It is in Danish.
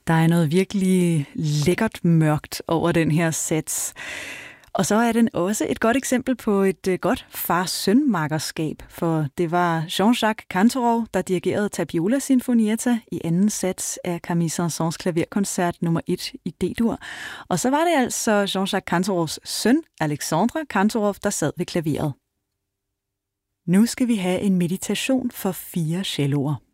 Der er noget virkelig lækkert mørkt over den her sats. Og så er den også et godt eksempel på et godt far-søn-makkerskab, for det var Jean-Jacques Cantorov, der dirigerede Tapiola Sinfonietta i anden sats af Camille Saint-Saëns klaverkoncert nummer 1 i D-dur. Og så var det altså Jean-Jacques Cantorovs søn, Alexandre Cantorov, der sad ved klaveret. Nu skal vi have en meditation for 4 celloer.